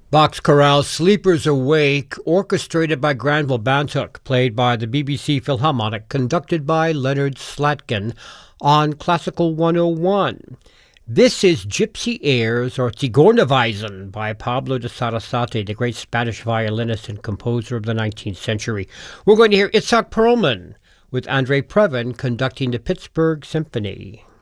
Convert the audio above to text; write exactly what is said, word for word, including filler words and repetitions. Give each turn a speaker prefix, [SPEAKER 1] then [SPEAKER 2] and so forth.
[SPEAKER 1] Bach's chorale Sleepers Awake, orchestrated by Granville Bantock, played by the B B C Philharmonic, conducted by Leonard Slatkin on Classical one oh one. This is Gypsy Airs, or Zigeunerweisen, by Pablo de Sarasate, the great Spanish violinist and composer of the nineteenth century. We're going to hear Itzhak Perlman with Andre Previn conducting the Pittsburgh Symphony.